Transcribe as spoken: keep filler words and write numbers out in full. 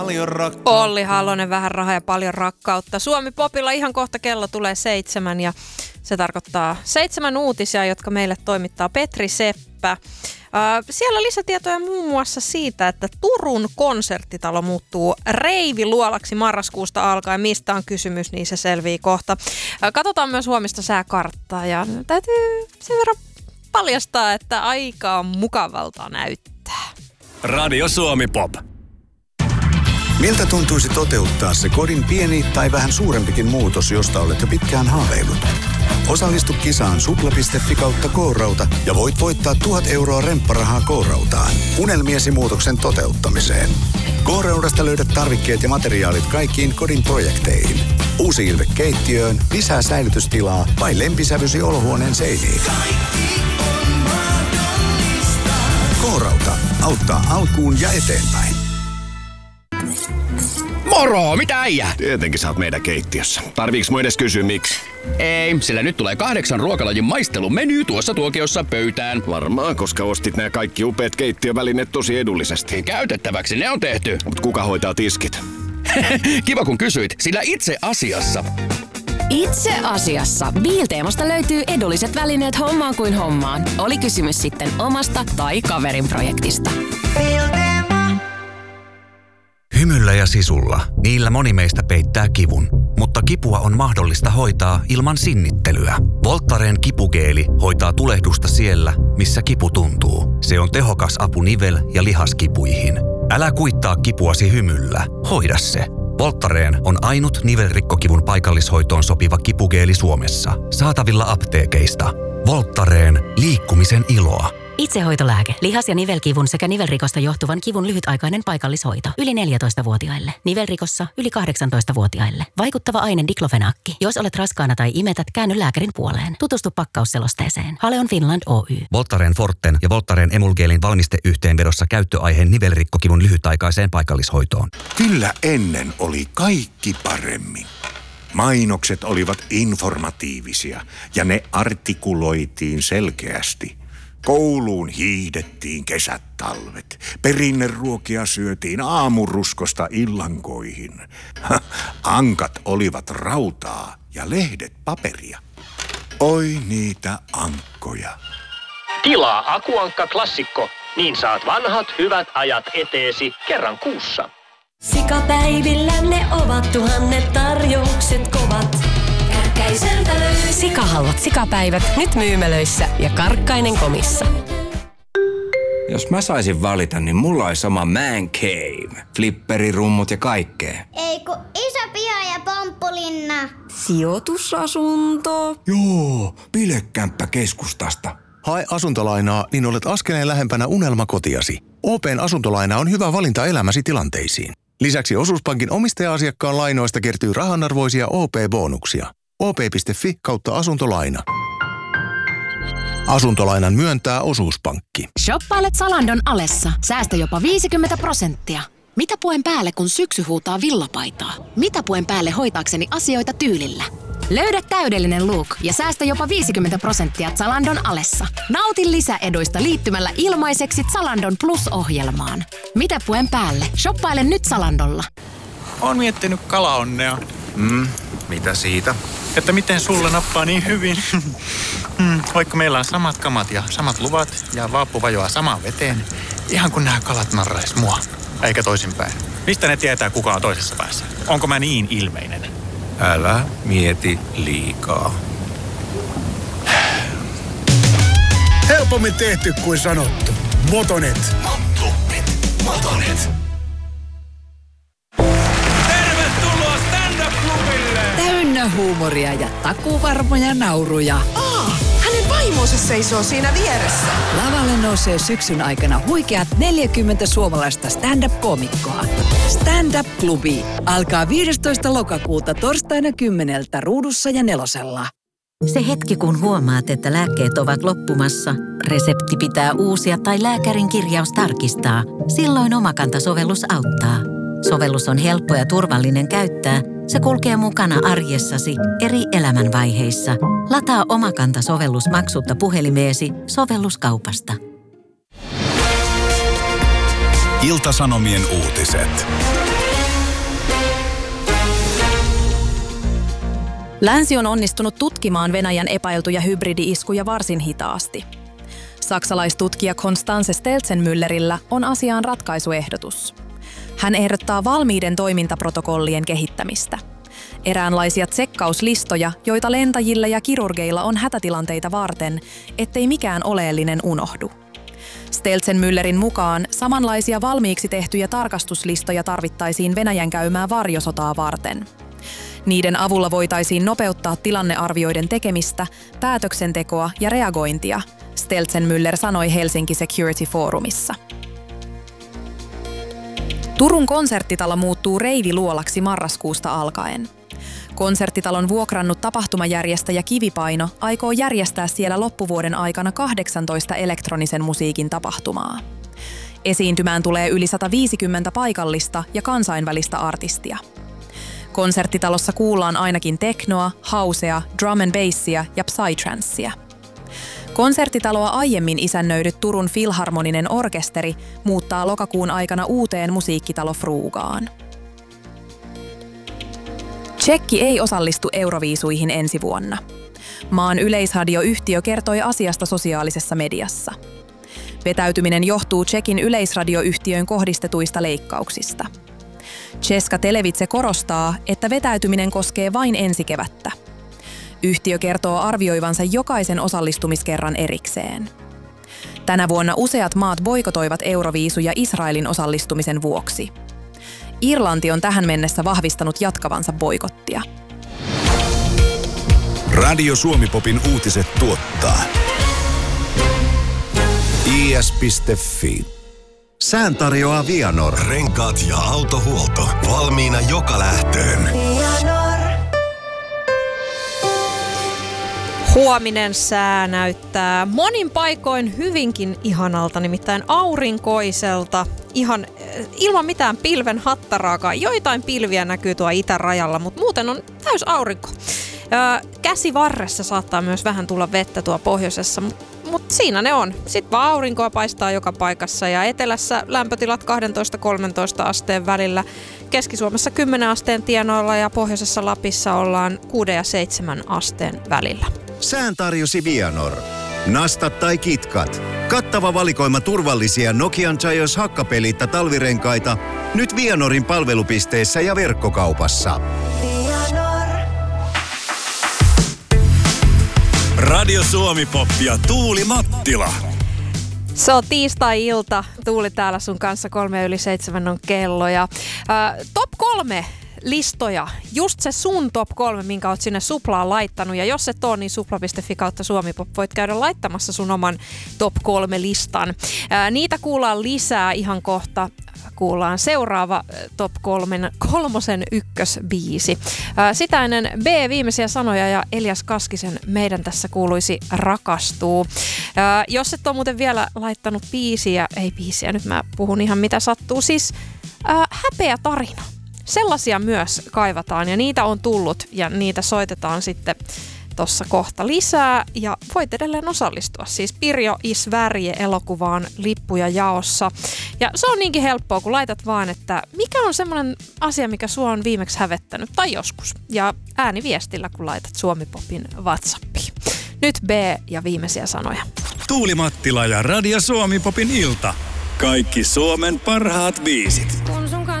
Paljon rakkautta. Olli Halonen, vähän rahaa ja paljon rakkautta. Suomi Popilla ihan kohta kello tulee seitsemän ja se tarkoittaa seitsemän uutisia, jotka meille toimittaa Petri Seppä. Uh, siellä lisätietoja muun muassa siitä, että Turun konserttitalo muuttuu reiviluolaksi marraskuusta alkaen. Mistä on kysymys, niin se selvii kohta. Uh, katsotaan myös huomista sääkarttaa ja täytyy sen verran paljastaa, että aika on mukavalta näyttää. Radio Suomi Pop. Miltä tuntuisi toteuttaa se kodin pieni tai vähän suurempikin muutos, josta olet jo pitkään haaveillut? Osallistu kisaan supla piste fi kautta K-rauta ja voit voittaa tuhat euroa rempparahaa K-rautaan unelmiesi muutoksen toteuttamiseen. K-raudasta löydät tarvikkeet ja materiaalit kaikkiin kodin projekteihin. Uusi ilme keittiöön, lisää säilytystilaa vai lempisävysi olohuoneen seiniin. K-rauta auttaa alkuun ja eteenpäin. Moro, mitä äijä? Tietenkin sä oot meidän keittiössä. Tarviiks mun edes kysyä miksi? Ei, sillä nyt tulee kahdeksan ruokalajin maistelumeny tuossa tuokiossa pöytään. Varmaan, koska ostit nämä kaikki upeat keittiövälineet tosi edullisesti. Käytettäväksi ne on tehty. Mut kuka hoitaa tiskit? Kiva kun kysyit, sillä itse asiassa... Itse asiassa Biilteemasta löytyy edulliset välineet hommaan kuin hommaan. Oli kysymys sitten omasta tai kaverin projektista. Hymyllä ja sisulla. Niillä moni meistä peittää kivun. Mutta kipua on mahdollista hoitaa ilman sinnittelyä. Voltaren kipugeeli hoitaa tulehdusta siellä, missä kipu tuntuu. Se on tehokas apu nivel- ja lihaskipuihin. Älä kuittaa kipuasi hymyllä. Hoida se. Voltaren on ainut nivelrikkokivun paikallishoitoon sopiva kipugeeli Suomessa. Saatavilla apteekeista. Voltaren. Liikkumisen iloa. Itsehoitolääke. Lihas- ja nivelkivun sekä nivelrikosta johtuvan kivun lyhytaikainen paikallishoito. Yli neljätoistavuotiaille. Nivelrikossa yli kahdeksantoistavuotiaille. Vaikuttava aine diklofenaakki. Jos olet raskaana tai imetät, käänny lääkärin puoleen. Tutustu pakkausselosteeseen. Haleon Finland Oy. Voltaren Forten ja Voltaren Emulgeelin valmisteyhteenvedossa käyttöaiheen nivelrikkokivun lyhytaikaiseen paikallishoitoon. Kyllä ennen oli kaikki paremmin. Mainokset olivat informatiivisia ja ne artikuloitiin selkeästi. Kouluun hiihdettiin kesät talvet. Perinneruokia syötiin aamuruskosta illankoihin. Ankat olivat rautaa ja lehdet paperia. Oi niitä ankkoja. Tilaa Akuankka Klassikko, niin saat vanhat hyvät ajat eteesi kerran kuussa. Sikapäivillä ne ovat tuhannet tarjoukset kovat. Kärkäiseltä löytyy. Sikahalvat sikapäivät nyt myymälöissä ja Karkkainen komissa. Jos mä saisin valita, niin mulla olisi sama man cave. Flipperirummut ja kaikkea. Ei kun iso piha ja pomppulinna. Sijoitusasunto. Joo, bilekämppä keskustasta. Hae asuntolainaa, niin olet askeleen lähempänä unelmakotiasi. O P:n asuntolaina on hyvä valinta elämäsi tilanteisiin. Lisäksi Osuuspankin omistaja-asiakkaan lainoista kertyy rahanarvoisia O P-bonuksia. O P piste fi kautta asuntolaina. Asuntolainan myöntää Osuuspankki. Shoppailet Zalandon alessa. Säästä jopa viisikymmentä prosenttia. Mitä puen päälle, kun syksy huutaa villapaitaa? Mitä puen päälle hoitaakseni asioita tyylillä? Löydä täydellinen look ja säästä jopa viisikymmentä prosenttia Zalandon alessa. Nauti lisäeduista liittymällä ilmaiseksi Zalandon Plus-ohjelmaan. Mitä puen päälle? Shoppaile nyt Zalandolla. Oon miettinyt kalaonnea. Mm, mitä siitä? Että miten sulle nappaa niin hyvin. mm, vaikka meillä on samat kamat ja samat luvat ja vaappu vajoaa samaan veteen. Ihan kun nämä kalat narrais mua. Eikä toisinpäin. Mistä ne tietää, kuka on toisessa päässä? Onko mä niin ilmeinen? Älä mieti liikaa. Helpommin tehty kuin sanottu. Motonet. Motonet. Motonet. Tervetuloa stand-up-klubille! Täynnä huumoria ja takuvarmoja nauruja. Aa, hänen vaimonsa seisoo siinä vieressä. Lavalle nousee syksyn aikana huikeat neljäkymmentä suomalaista stand-up-koomikkoa. Stand-up-klubi alkaa viidestoista lokakuuta torstaina kymmeneltä Ruudussa ja Nelosella. Se hetki, kun huomaat, että lääkkeet ovat loppumassa, resepti pitää uusia tai lääkärin kirjaus tarkistaa, silloin Omakanta-sovellus auttaa. Sovellus on helppo ja turvallinen käyttää. Se kulkee mukana arjessasi eri elämänvaiheissa. Lataa Omakanta-sovellus maksutta puhelimeesi Länsi on onnistunut tutkimaan Venäjän epäiltyjä hybridi-iskuja varsin hitaasti. Saksalaistutkija Konstanze Stelzenmüllerillä on asiaan ratkaisuehdotus. Hän ehdottaa valmiiden toimintaprotokollien kehittämistä. Eräänlaisia tsekkauslistoja, joita lentäjillä ja kirurgeilla on hätätilanteita varten, ettei mikään oleellinen unohdu. Stelzenmüllerin mukaan samanlaisia valmiiksi tehtyjä tarkastuslistoja tarvittaisiin Venäjän käymää varjosotaa varten. Niiden avulla voitaisiin nopeuttaa tilannearvioiden tekemistä, päätöksentekoa ja reagointia, Stelzenmüller sanoi Helsinki Security Forumissa. Turun konserttitalo muuttuu reiviluolaksi marraskuusta alkaen. Konserttitalon vuokrannut tapahtumajärjestäjä Kivipaino aikoo järjestää siellä loppuvuoden aikana kahdeksantoista elektronisen musiikin tapahtumaa. Esiintymään tulee yli sata viisikymmentä paikallista ja kansainvälistä artistia. Konserttitalossa kuullaan ainakin teknoa, housea, drum and bassia ja psytrancea. Konserttitaloa aiemmin isännöidyt Turun Filharmoninen orkesteri muuttaa lokakuun aikana uuteen musiikkitalo Frugaan. Tšekki ei osallistu Euroviisuihin ensi vuonna. Maan yleisradioyhtiö kertoi asiasta sosiaalisessa mediassa. Vetäytyminen johtuu Tšekin yleisradioyhtiöön kohdistetuista leikkauksista. Česká televize korostaa, että vetäytyminen koskee vain ensi kevättä. Yhtiö kertoo arvioivansa jokaisen osallistumiskerran erikseen. Tänä vuonna useat maat boikotoivat Euroviisuja Israelin osallistumisen vuoksi. Irlanti on tähän mennessä vahvistanut jatkavansa boikottia. Radio Suomi-popin uutiset tuottaa i s piste f i. Sään tarjoaa Vianor. Renkaat ja autohuolto. Valmiina joka lähtöön. Huominen sää näyttää monin paikoin hyvinkin ihanalta, nimittäin aurinkoiselta, ihan ilman mitään pilven hattaraakaan. Joitain pilviä näkyy tuo itärajalla, mutta muuten on täys aurinko. Käsivarressa saattaa myös vähän tulla vettä tuo pohjoisessa, mutta siinä ne on. Sitten vaan aurinkoa paistaa joka paikassa ja etelässä lämpötilat kaksitoista kolmetoista asteen välillä. Keski-Suomessa kymmenen asteen tienoilla ja pohjoisessa Lapissa ollaan kuusi ja seitsemän asteen välillä. Sään tarjosi Vianor. Nastat tai kitkat. Kattava valikoima turvallisia Nokian Giants hakkapelitta talvirenkaita. Nyt Vianorin palvelupisteissä ja verkkokaupassa. Radio Suomi-pop ja Tuuli Mattila. Se on tiistai-ilta. Tuuli täällä sun kanssa, kolme yli seitsemän on kello. Ja, ää, top kolme listoja. Just se sun top kolme, minkä oot sinne Suplaan laittanut. Ja jos et ole, niin supla piste fi kautta Suomi-pop voit käydä laittamassa sun oman top kolme listan. Ää, niitä kuullaan lisää ihan kohta. Kuullaan seuraava top kolmen, kolmosen ykkösbiisi. Ää, sitä ennen B, viimeisiä sanoja ja Elias Kaskisen Meidän tässä kuuluisi rakastuu. Ää, jos et ole muuten vielä laittanut biisiä, ei biisiä, nyt mä puhun ihan mitä sattuu, siis ää, häpeä tarina. Sellaisia myös kaivataan ja niitä on tullut ja niitä soitetaan sitten tossa kohta lisää ja voit edelleen osallistua. Siis Pirjo i Sverige -elokuvaan lippuja jaossa. Ja se on niinkin helppoa, kun laitat vaan, että mikä on semmoinen asia, mikä sua on viimeksi hävettänyt tai joskus. Ja ääniviestillä, kun laitat Suomi-popin WhatsAppiin. Nyt B ja viimeisiä sanoja. Tuuli Mattila ja Radio Suomi-popin ilta. Kaikki Suomen parhaat biisit.